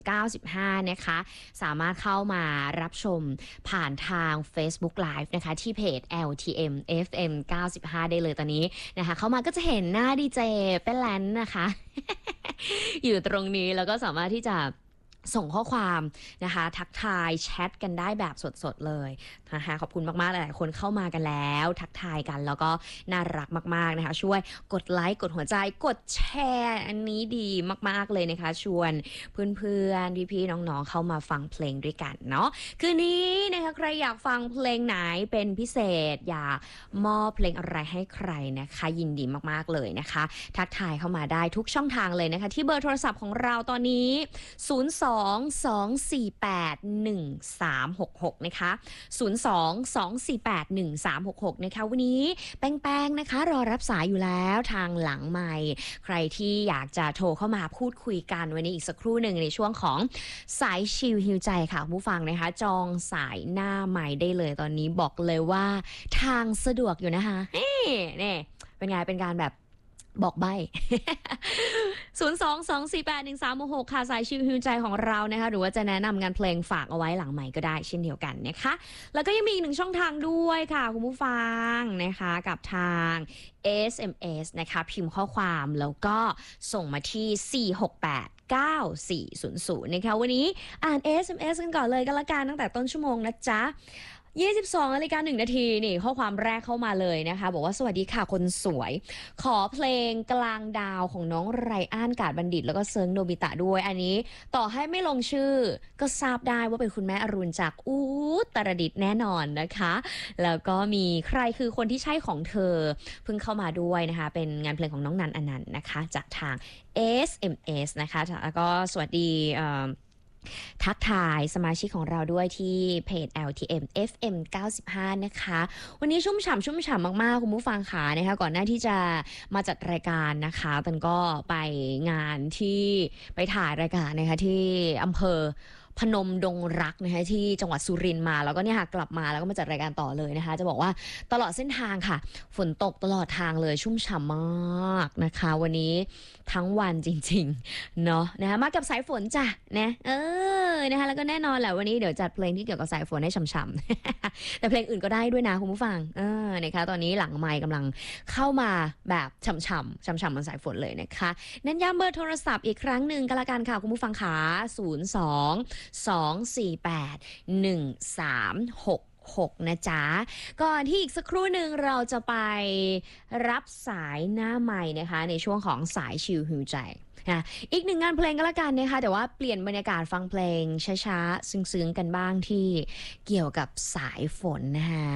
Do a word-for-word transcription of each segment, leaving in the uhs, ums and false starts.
เก้าสิบห้านะคะสามารถเข้ามารับชมผ่านทาง Facebook Live นะคะที่เพจ แอล ที เอ็ม เอฟ เอ็ม เก้าสิบห้าได้เลยตอนนี้นะคะเข้ามาก็จะเห็นหน้าดีเจเป็นแลนนะคะ อยู่ตรงนี้แล้วก็สามารถที่จะส่งข้อความนะคะทักทายแชทกันได้แบบสดๆเลยนะคะขอบคุณมากๆหลายๆคนเข้ามากันแล้วทักทายกันแล้วก็น่ารักมากๆนะคะช่วยกดไลค์กดหัวใจกดแชร์อันนี้ดีมากๆเลยนะคะชวนเพื่อนๆพี่ๆน้องๆเข้ามาฟังเพลงด้วยกันเนาะคืนนี้นะคะใครอยากฟังเพลงไหนเป็นพิเศษอยากมอบเพลงอะไรให้ใครนะคะยินดีมากๆเลยนะคะทักทายเข้ามาได้ทุกช่องทางเลยนะคะที่เบอร์โทรศัพท์ของเราตอนนี้ศูนย์ สอง สอง สี่ แปด หนึ่ง สาม หก หกนะคะศูนย์ สอง สอง สี่ แปด หนึ่ง สาม หก หกนะคะวันนี้แป้งๆนะคะรอรับสายอยู่แล้วทางหลังไมค์ใครที่อยากจะโทรเข้ามาพูดคุยกันวันนี้อีกสักครู่หนึ่งในช่วงของสายชิลฮิวใจค่ะผู้ฟังนะคะจองสายหน้าไมค์ได้เลยตอนนี้บอกเลยว่าทางสะดวกอยู่นะคะนี่นี่เป็นไงเป็นการแบบบอกใบ้ ศูนย์ สอง สอง สี่ แปด หนึ่ง สาม หก ค่ะสายชิลฮิวใจของเรานะคะหรือว่าจะแนะนำงานเพลงฝากเอาไว้หลังใหม่ก็ได้เช่นเดียวกันนะคะแล้วก็ยังมีอีกหนึ่งช่องทางด้วยค่ะคุณผู้ฟังนะคะกับทาง เอส เอ็ม เอส นะคะพิมพ์ข้อความแล้วก็ส่งมาที่สี่ หก แปด เก้า สี่ ศูนย์ ศูนย์นะคะวันนี้อ่าน เอส เอ็ม เอส กันก่อนเลยกันละกันตั้งแต่ต้นชั่วโมงนะจ๊ะยี่สิบสองนาฬิกาหนึ่งนาทีนี่ข้อความแรกเข้ามาเลยนะคะบอกว่าสวัสดีค่ะคนสวยขอเพลงกลางดาวของน้องไรอันกาดบัณฑิตแล้วก็เซิร์งโนบิตะด้วยอันนี้ต่อให้ไม่ลงชื่อก็ทราบได้ว่าเป็นคุณแม่อรุณจากอุตรดิตถ์แน่นอนนะคะแล้วก็มีใครคือคนที่ใช่ของเธอเพิ่งเข้ามาด้วยนะคะเป็นงานเพลงของน้องนันอนันต์นะคะจากทาง เอส เอ็ม เอส นะคะแล้วก็สวัสดีทักทายสมาชิกของเราด้วยที่เพจ แอล ที เอ็ม เอฟ เอ็ม เก้าสิบห้านะคะวันนี้ชุ่มฉ่ำชุ่มฉ่ำมากๆคุณผู้ฟังค่ะนะคะก่อนหน้าที่จะมาจัดรายการนะคะตันก็ไปงานที่ไปถ่ายรายการนะคะที่อำเภอพนมดงรักนะคะที่จังหวัดสุรินทร์มาแล้วก็เนี่ยค่ะกลับมาแล้วก็มาจัดรายการต่อเลยนะคะจะบอกว่าตลอดเส้นทางค่ะฝนตกตลอดทางเลยชุ่มฉ่ำมากนะคะวันนี้ทั้งวันจริงๆเนาะนะคะมากับสายฝนจ้ะนะเออนะคะแล้วก็แน่นอนแหละวันนี้เดี๋ยวจัดเพลงที่เกี่ยวกับสายฝนให้ฉ่ำๆ แต่เพลงอื่นก็ได้ด้วยนะคุณผู้ฟังเออนะคะตอนนี้หลังไมค์กำลังเข้ามาแบบฉ่ำๆฉ่ำๆบนสายฝนเลยนะคะเน้นย้ำเบอร์โทรศัพท์อีกครั้งหนึ่งก็แล้วกันค่ะคุณผู้ฟังขาศูนย์ สอง สอง สี่ แปด หนึ่ง สาม หก หกนะจ๊ะก่อนที่อีกสักครู่หนึ่งเราจะไปรับสายหน้าใหม่นะคะในช่วงของสายชิลฮิวใจนะอีกหนึ่งงานเพลงก็แล้วกันนะคะแต่ว่าเปลี่ยนบรรยากาศฟังเพลงช้าๆซึ้งๆกันบ้างที่เกี่ยวกับสายฝนนะคะ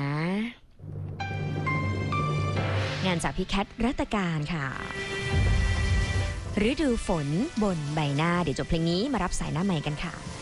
งานจากพี่แคทรัตการค่ะฤดูฝนบนใบหน้าเดี๋ยวจบเพลงนี้มารับสายหน้าใหม่กันค่ะ